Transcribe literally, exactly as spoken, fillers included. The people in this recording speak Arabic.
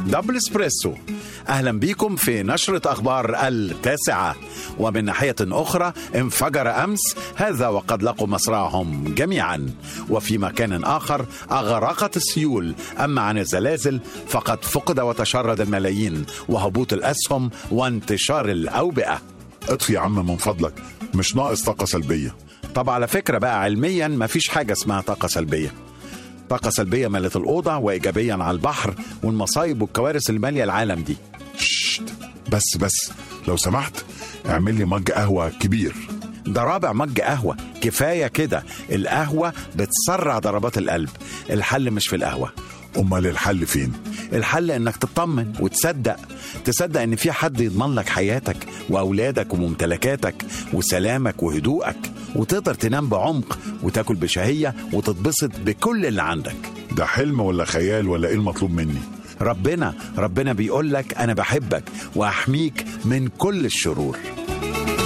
دبل اسبريسو. أهلا بكم في نشرة أخبار التاسعة. ومن ناحية أخرى انفجر أمس هذا وقد لقوا مصرعهم جميعا. وفي مكان آخر أغرقت السيول. أما عن الزلازل فقد فقد وتشرد الملايين وهبوط الأسهم وانتشار الأوبئة. اطفي يا عم من فضلك، مش ناقص طاقة سلبية. طب على فكرة بقى علميا مفيش حاجة اسمها طاقة سلبية. طاقة سلبية مالت الأوضة وإيجابيا على البحر والمصايب والكوارث اللي مالية العالم دي. شت بس بس لو سمحت اعمل لي مج قهوة كبير. ده رابع مج قهوة، كفاية كده. القهوة بتسرع ضربات القلب. الحل مش في القهوة. أمال الحل فين؟ الحل انك تطمن وتصدق تصدق ان في حد يضمن لك حياتك واولادك وممتلكاتك وسلامك وهدوءك، وتقدر تنام بعمق وتاكل بشهية وتتبسط بكل اللي عندك. ده حلم ولا خيال ولا ايه المطلوب مني؟ ربنا ربنا بيقول لك انا بحبك واحميك من كل الشرور.